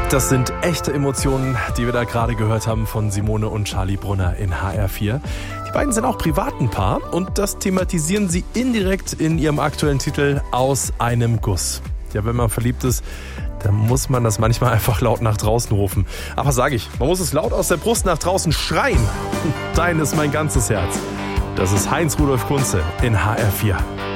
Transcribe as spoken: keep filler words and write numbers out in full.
Das sind echte Emotionen, die wir da gerade gehört haben von Simone und Charlie Brunner in H R vier. Die beiden sind auch privat ein Paar und das thematisieren sie indirekt in ihrem aktuellen Titel Aus einem Guss. Ja, wenn man verliebt ist, dann muss man das manchmal einfach laut nach draußen rufen. Aber sage ich, man muss es laut aus der Brust nach draußen schreien. Dein ist mein ganzes Herz. Das ist Heinz Rudolf Kunze in H R vier.